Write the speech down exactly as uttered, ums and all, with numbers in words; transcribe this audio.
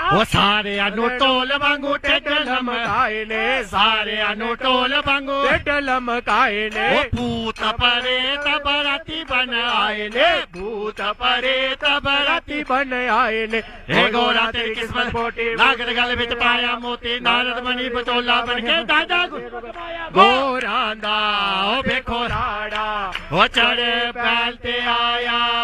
ਉਹ ਸਾਰਿਆਂ ਨੂੰ ਢੋਲ ਵਾਂਗੂ ਢਿੱਡ ਲਮਕਾਏ ਨੇ ਸਾਰਿਆਂ ਨੂੰ ਢੋਲ ਵਾਂਗੂ ਢਿੱਡ ਲਮਕਾਏ ਨੇ ਉਹ ਭੂਤ ਪ੍ਰੇਤ ਬਰਾਤੀ ਬਣ ਆਏ ਨੇ ਭੂਤ ਪ੍ਰੇਤ ਬਰਾਤੀ ਬਣ ਆਏ ਨੇ ਇਹ ਗੋਰਾ ਤੇਰੀ ਕਿਸਮਤ ਪੋਟੀ ਨਾਗਰ ਗਲ ਵਿੱਚ ਪਾਇਆ ਮੋਤੀ ਨਾਰਦ ਮਣੀ ਬਚੋਲਾ ਬਣ ਕੇ ਦਾਦਾ ਗੋਰਾਂ ਦਾ ਉਹ ਵੇਖੋ ਰਾੜਾ ਉਹ ਚੜੇ ਪੈਲ ਤੇ ਆਇਆ